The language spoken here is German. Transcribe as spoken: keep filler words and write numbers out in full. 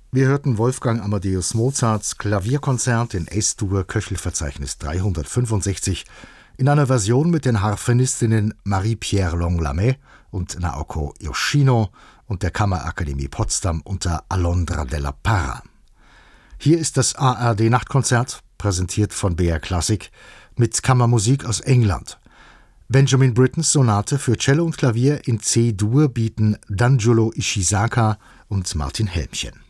Wir hörten Wolfgang Amadeus Mozarts Klavierkonzert in Es-Dur Köchelverzeichnis dreihundertfünfundsechzig in einer Version mit den Harfenistinnen Marie-Pierre Longlamé und Naoko Yoshino und der Kammerakademie Potsdam unter Alondra della Parra. Hier ist das A R D-Nachtkonzert, präsentiert von B R Classic, mit Kammermusik aus England. Benjamin Brittens Sonate für Cello und Klavier in C-Dur bieten Danjuro Ishizaka und Martin Helmchen.